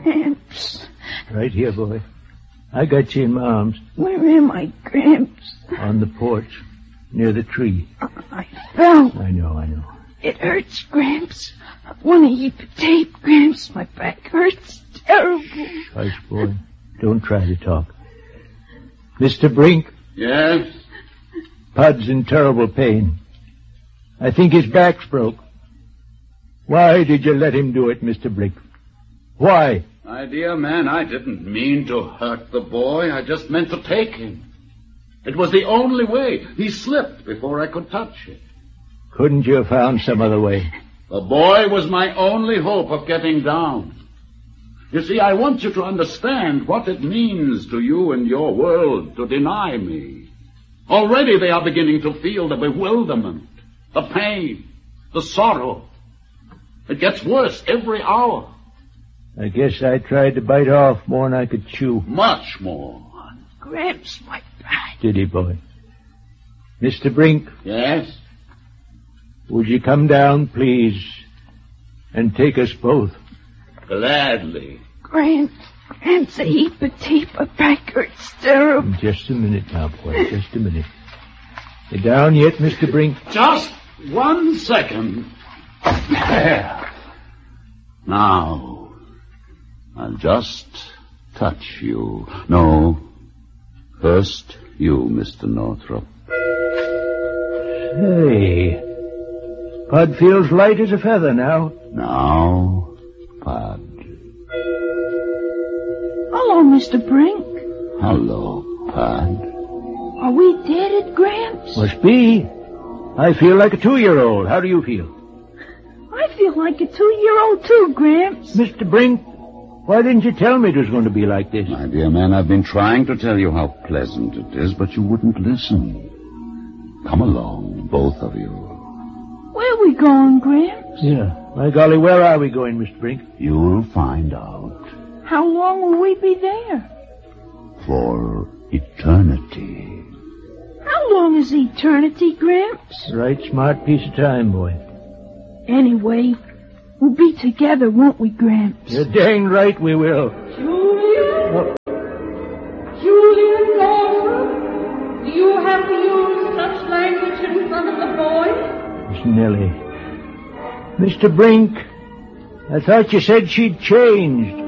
Gramps. Right here, boy. I got you in my arms. Where am I, Gramps? On the porch, near the tree. I fell. I know. It hurts, Gramps. I want a heap of tape, Gramps. My back hurts terrible. Hush, boy. Don't try to talk. Mr. Brink? Yes? Pud's in terrible pain. I think his back's broke. Why did you let him do it, Mr. Brink? Why? My dear man, I didn't mean to hurt the boy. I just meant to take him. It was the only way. He slipped before I could touch it. Couldn't you have found some other way? The boy was my only hope of getting down. You see, I want you to understand what it means to you and your world to deny me. Already they are beginning to feel the bewilderment, the pain, the sorrow. It gets worse every hour. I guess I tried to bite off more than I could chew. Much more. Gramps, my back. Did he, boy? Mr. Brink? Yes? Would you come down, please, and take us both? Gladly. Gramps, a heap of tape. My back hurts terrible. Just a minute now, boy. Just a minute. You down yet, Mr. Brink? Just 1 second. There. Now, I'll just touch you. No, first you, Mr. Northrop. Hey, Pud feels light as a feather now. Now, Pud. Hello, Mr. Brink. Hello, Pud. Are we dead at Gramps? Must be. I feel like a 2-year-old. How do you feel? I feel like a 2-year-old too, Gramps. Mr. Brink, why didn't you tell me it was going to be like this? My dear man, I've been trying to tell you how pleasant it is, but you wouldn't listen. Come along, both of you. Where are we going, Gramps? Yeah. My golly, where are we going, Mr. Brink? You'll find out. How long will we be there? For eternity. How long is eternity, Gramps? Right smart piece of time, boy. Anyway, we'll be together, won't we, Gramps? You're dang right we will. Julian? Julian Northrop? Do you have to use such language in front of the boy? Miss Nellie. Mr. Brink, I thought you said she'd changed.